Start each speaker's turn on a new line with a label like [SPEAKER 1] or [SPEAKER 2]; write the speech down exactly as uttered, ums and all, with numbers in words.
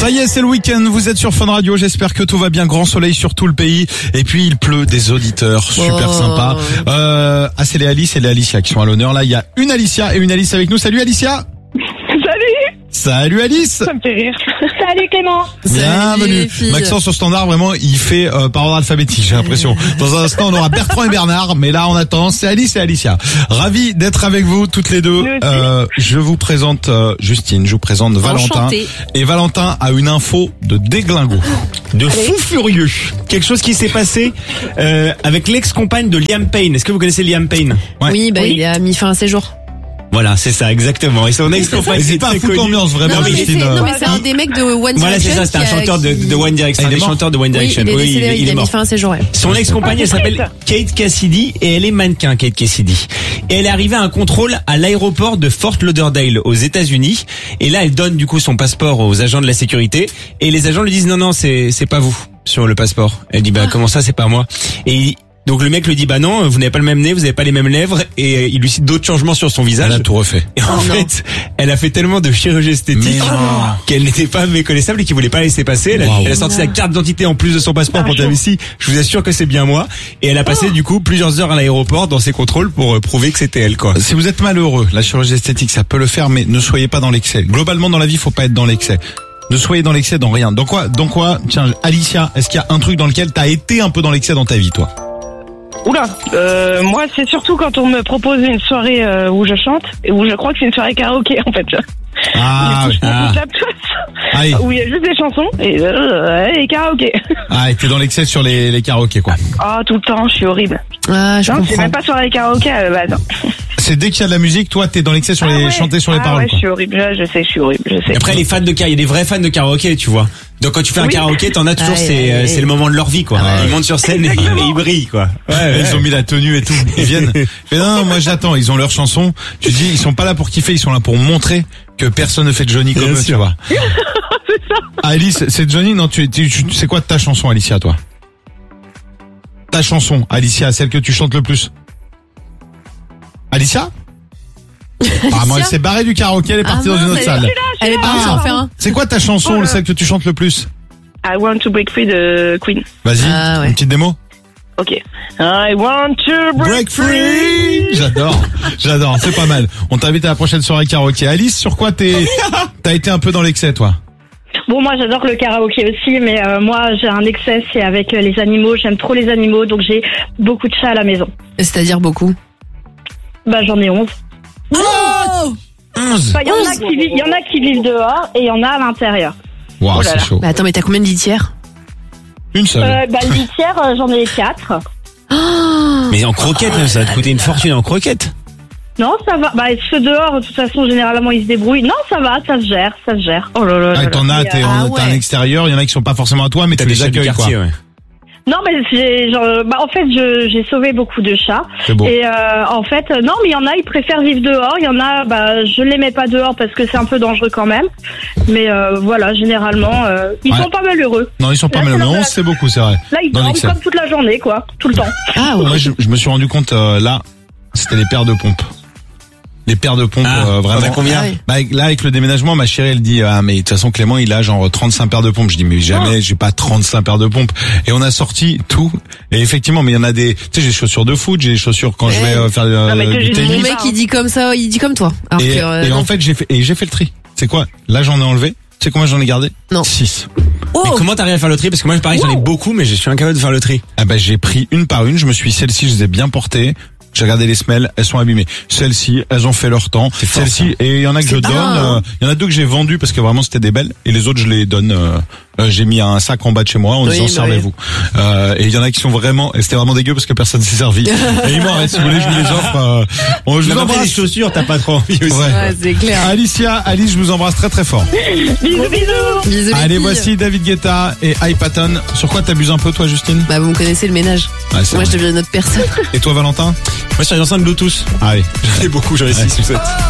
[SPEAKER 1] Ça y est, c'est le week-end, vous êtes sur Fun Radio, j'espère que tout va bien, grand soleil sur tout le pays, et puis il pleut, des auditeurs, super
[SPEAKER 2] oh.
[SPEAKER 1] sympa. Euh, ah, c'est les Alice et les Alicia qui sont à l'honneur, là il y a une Alicia et une Alice avec nous, salut Alicia.
[SPEAKER 3] Salut.
[SPEAKER 1] Salut Alice.
[SPEAKER 3] Ça me fait rire. Salut Clément.
[SPEAKER 1] Bienvenue. Maxence au standard, vraiment, il fait euh, par ordre alphabétique, j'ai l'impression. Dans un instant, on aura Bertrand et Bernard, mais là, en attendant, c'est Alice et Alicia. Ravi d'être avec vous toutes les deux. Euh, je vous présente euh, Justine, je vous présente Valentin.
[SPEAKER 2] Enchantée.
[SPEAKER 1] Et Valentin a une info de déglingo, de fou furieux.
[SPEAKER 4] Quelque chose qui s'est passé euh, avec l'ex-compagne de Liam Payne. Est-ce que vous connaissez Liam Payne?
[SPEAKER 1] Ouais.
[SPEAKER 2] Oui, bah
[SPEAKER 3] Oui.
[SPEAKER 2] il a mis fin à ses jours.
[SPEAKER 4] Voilà, c'est ça, exactement. Et son ex-compagne,
[SPEAKER 1] C'est
[SPEAKER 4] c'est
[SPEAKER 1] pas
[SPEAKER 4] très
[SPEAKER 1] fou
[SPEAKER 4] connu.
[SPEAKER 1] d'ambiance, vraiment,
[SPEAKER 2] Non mais, c'est,
[SPEAKER 1] Justine.
[SPEAKER 2] non mais c'est un des mecs de One Direction.
[SPEAKER 4] Voilà, c'est ça, c'était un
[SPEAKER 2] qui a-
[SPEAKER 4] chanteur de, de One Direction,
[SPEAKER 1] Ah, il
[SPEAKER 4] un
[SPEAKER 1] est
[SPEAKER 4] des
[SPEAKER 1] mort
[SPEAKER 4] chanteurs de One
[SPEAKER 2] Oui,
[SPEAKER 4] Direction.
[SPEAKER 2] il est décédé,
[SPEAKER 4] il,
[SPEAKER 2] il,
[SPEAKER 4] il est
[SPEAKER 2] a mis
[SPEAKER 4] mort.
[SPEAKER 2] fin à ses jours. Ouais.
[SPEAKER 4] Son ex-compagne, elle s'appelle Kate Cassidy et elle est mannequin, Kate Cassidy. Et elle est arrivée à un contrôle à l'aéroport de Fort Lauderdale aux États-Unis. Et là, elle donne du coup son passeport aux agents de la sécurité. Et les agents lui disent non, non, c'est c'est pas vous sur le passeport. Elle dit bah
[SPEAKER 2] Ah.
[SPEAKER 4] comment ça, c'est pas moi. Et il- donc le mec lui dit bah non, vous n'avez pas le même nez, vous n'avez pas les mêmes lèvres. Et il lui cite d'autres changements sur son visage.
[SPEAKER 1] Elle a tout refait.
[SPEAKER 4] Et en
[SPEAKER 2] Oh non.
[SPEAKER 4] fait, elle a fait tellement de chirurgie esthétique
[SPEAKER 1] Mais non.
[SPEAKER 4] qu'elle n'était pas méconnaissable et qu'il voulait pas laisser passer. Elle a,
[SPEAKER 1] Wow.
[SPEAKER 4] elle a sorti sa carte d'identité en plus de son passeport pour dire ici, je vous assure que c'est bien moi. Et elle a passé du coup plusieurs heures à l'aéroport dans ses contrôles pour euh, prouver que c'était elle, quoi.
[SPEAKER 1] Si vous êtes malheureux, la chirurgie esthétique, ça peut le faire, mais ne soyez pas dans l'excès. Globalement, dans la vie, faut pas être dans l'excès. Ne soyez dans l'excès dans rien. Dans quoi, dans quoi, tiens, Alicia, est-ce qu'il y a un truc dans lequel t'as été un peu dans l'excès dans ta vie, toi?
[SPEAKER 3] Oula. Euh, moi, c'est surtout quand on me propose une soirée euh, où je chante et où je crois que c'est une soirée karaoké en fait.
[SPEAKER 1] Ah, oui.
[SPEAKER 3] Ah.
[SPEAKER 1] Ah, oui.
[SPEAKER 3] Où il y a juste des chansons et, euh, et karaoké.
[SPEAKER 1] Ah, et t'es dans l'excès sur les, les karaokés, quoi.
[SPEAKER 3] Ah, tout le temps, je suis horrible.
[SPEAKER 2] Ah, je
[SPEAKER 3] Non, c'est
[SPEAKER 2] comprends.
[SPEAKER 3] même pas sur les karaokés à la base.
[SPEAKER 1] C'est dès qu'il y a de la musique, toi, t'es dans l'excès sur
[SPEAKER 3] Ah
[SPEAKER 1] les,
[SPEAKER 3] ouais.
[SPEAKER 1] chanter sur les
[SPEAKER 3] ah
[SPEAKER 1] paroles,
[SPEAKER 3] ouais,
[SPEAKER 1] quoi.
[SPEAKER 3] je suis horrible. Je, je sais, je suis horrible. Je sais.
[SPEAKER 4] Et après, les fans de karaoké, il y a des vrais fans de karaoké, tu vois. Donc quand tu fais un
[SPEAKER 3] Oui.
[SPEAKER 4] karaoké, t'en as toujours,
[SPEAKER 2] Ah,
[SPEAKER 4] c'est
[SPEAKER 2] ouais,
[SPEAKER 4] euh,
[SPEAKER 2] ouais.
[SPEAKER 4] c'est le moment de leur vie, quoi.
[SPEAKER 1] Ah, ouais.
[SPEAKER 4] Ils montent sur scène et, et ils brillent, quoi. Ouais, ouais.
[SPEAKER 1] Ils ont mis la tenue et tout. Ils viennent. Mais non, moi j'attends. Ils ont leur chanson. Tu dis, ils sont pas là pour kiffer, ils sont là pour montrer que personne ne fait de Johnny comme
[SPEAKER 4] Bien
[SPEAKER 1] eux, tu
[SPEAKER 4] sûr.
[SPEAKER 1] vois. Alice, c'est Johnny? Non, tu, tu, tu c'est quoi ta chanson, Alicia, toi? Ta chanson, Alicia, celle que tu chantes le plus. Alicia? Ah, moi, elle s'est barrée du karaoké, elle est partie
[SPEAKER 2] Ah,
[SPEAKER 1] dans une
[SPEAKER 2] mince,
[SPEAKER 1] autre
[SPEAKER 2] elle-
[SPEAKER 1] salle.
[SPEAKER 2] Elle est partie
[SPEAKER 1] Ah.
[SPEAKER 2] en faire un.
[SPEAKER 1] C'est quoi ta chanson,
[SPEAKER 3] Oh là.
[SPEAKER 1] celle que tu chantes le plus?
[SPEAKER 3] I want to break free de Queen.
[SPEAKER 1] Vas-y,
[SPEAKER 2] Ah, ouais.
[SPEAKER 1] une petite démo.
[SPEAKER 3] Ok. I want to break,
[SPEAKER 1] Break free. J'adore, j'adore, c'est pas mal. On t'invite à la prochaine soirée karaoké. Alice, sur quoi t'es, t'as été un peu dans l'excès, toi?
[SPEAKER 5] Bon, moi j'adore le karaoké aussi, mais euh, moi j'ai un excès, c'est avec euh, les animaux. J'aime trop les animaux, donc j'ai beaucoup de chats à la maison.
[SPEAKER 2] C'est-à-dire beaucoup.
[SPEAKER 5] Bah j'en ai onze.
[SPEAKER 2] Oh
[SPEAKER 1] onze.
[SPEAKER 5] Enfin, il y en a qui vivent, il y en a qui vivent dehors et il y en a à l'intérieur.
[SPEAKER 1] Waouh,
[SPEAKER 3] Oh là
[SPEAKER 1] c'est
[SPEAKER 3] là.
[SPEAKER 1] chaud.
[SPEAKER 2] Bah attends, mais t'as combien de litières?
[SPEAKER 1] Une seule.
[SPEAKER 5] Euh, bah le litière, euh, j'en ai quatre.
[SPEAKER 2] Oh
[SPEAKER 4] Mais en croquette, même, ça va te coûter une fortune en croquette.
[SPEAKER 5] Non, ça va. Bah ceux dehors, de toute façon, généralement ils se débrouillent. Non, ça va, ça se gère, ça se gère.
[SPEAKER 3] Oh là là.
[SPEAKER 1] Ah,
[SPEAKER 3] là
[SPEAKER 1] t'en as,
[SPEAKER 5] Mais,
[SPEAKER 1] t'es
[SPEAKER 5] euh,
[SPEAKER 1] en,
[SPEAKER 2] ah
[SPEAKER 1] t'as un
[SPEAKER 2] ouais.
[SPEAKER 1] extérieur, il y en a qui sont pas forcément à toi, mais
[SPEAKER 4] T'as
[SPEAKER 1] tu
[SPEAKER 4] des
[SPEAKER 1] les
[SPEAKER 4] chats du
[SPEAKER 1] accueilles, quoi.
[SPEAKER 4] quartier, ouais.
[SPEAKER 5] Non, mais j'ai, genre, bah en fait, je, j'ai sauvé beaucoup de chats.
[SPEAKER 1] C'est beau.
[SPEAKER 5] Et euh, en fait, euh, non, mais il y en a, ils préfèrent vivre dehors. Il y en a, bah, je les mets pas dehors parce que c'est un peu dangereux quand même. Mais euh, voilà, généralement, euh, ils
[SPEAKER 1] Ouais.
[SPEAKER 5] sont pas mal heureux.
[SPEAKER 1] Non, ils sont pas
[SPEAKER 5] Là,
[SPEAKER 1] mal,
[SPEAKER 5] c'est
[SPEAKER 1] mais
[SPEAKER 5] leur
[SPEAKER 1] onze,
[SPEAKER 5] place.
[SPEAKER 1] c'est beaucoup, c'est vrai.
[SPEAKER 5] Là, ils
[SPEAKER 1] Dans
[SPEAKER 5] dorment
[SPEAKER 1] l'excès.
[SPEAKER 5] comme toute la journée, quoi, tout le temps.
[SPEAKER 2] Ah ouais.
[SPEAKER 1] Moi, je, je me suis rendu compte, euh, là, c'était les paires de pompes. Les paires de pompes,
[SPEAKER 4] Ah,
[SPEAKER 1] euh, vraiment.
[SPEAKER 4] t'en as combien?
[SPEAKER 2] Ah oui.
[SPEAKER 1] Bah, là, avec le déménagement, ma chérie, elle dit, ah, mais de toute façon, Clément, il a genre trente-cinq paires de pompes. Je dis, mais jamais, j'ai pas trente-cinq paires de pompes. Et on a sorti tout. Et effectivement, mais il y en a des, tu sais, j'ai des chaussures de foot, j'ai des chaussures quand je vais euh, faire euh,
[SPEAKER 3] Non, mais que
[SPEAKER 1] du
[SPEAKER 3] j'ai-
[SPEAKER 1] tennis.
[SPEAKER 2] Mon mec il dit comme ça, il dit comme toi. Alors
[SPEAKER 1] Et,
[SPEAKER 2] que, euh,
[SPEAKER 1] et
[SPEAKER 2] non.
[SPEAKER 1] en fait, j'ai fait, et j'ai fait le tri. C'est quoi? Là, j'en ai enlevé. Tu sais combien j'en ai gardé?
[SPEAKER 2] Non.
[SPEAKER 1] six.
[SPEAKER 2] Oh
[SPEAKER 4] Mais comment t'arrives à faire le tri? Parce que moi, pareil, j'en ai beaucoup, mais je suis incapable de faire le tri.
[SPEAKER 1] Ah bah, j'ai pris une par une. Je me suis, celles-ci, je les ai bien portées. J'ai regardé les semelles, elles sont abîmées. Celles-ci, elles ont fait leur temps.
[SPEAKER 4] C'est fort,
[SPEAKER 1] Celles-ci, et il y en a que
[SPEAKER 2] C'est
[SPEAKER 1] je
[SPEAKER 2] bien,
[SPEAKER 1] donne.
[SPEAKER 2] hein.
[SPEAKER 1] euh, Il y en a deux que j'ai vendues parce que vraiment c'était des belles, et les autres je les donne. Euh, euh, j'ai mis un sac en bas de chez moi en
[SPEAKER 2] Oui,
[SPEAKER 1] disant
[SPEAKER 2] bah
[SPEAKER 1] servez-vous. Euh, et il y en a qui sont vraiment, et c'était vraiment dégueu parce que personne s'est servi. Et il m'en reste. Si vous voulez, je vous les offre. Euh, bon, je vous
[SPEAKER 4] Même après les
[SPEAKER 1] embrasse.
[SPEAKER 4] chaussures, t'as pas trop envie aussi.
[SPEAKER 1] Ouais.
[SPEAKER 2] Ouais, c'est clair.
[SPEAKER 1] Alicia, Alice, je vous embrasse très très fort.
[SPEAKER 5] Bisous, bisous.
[SPEAKER 2] Bisous, les
[SPEAKER 1] Allez,
[SPEAKER 2] filles.
[SPEAKER 1] voici David Guetta et Hype Patton. Sur quoi t'abuses un peu, toi, Justine?
[SPEAKER 2] Bah vous me connaissez le ménage.
[SPEAKER 1] Ouais, c'est
[SPEAKER 2] Moi je
[SPEAKER 1] vrai.
[SPEAKER 2] deviens une autre personne.
[SPEAKER 1] Et toi, Valentin?
[SPEAKER 4] Moi, sur les enceintes Bluetooth.
[SPEAKER 1] Allez.
[SPEAKER 4] J'en ai beaucoup, j'en ai six ou sept.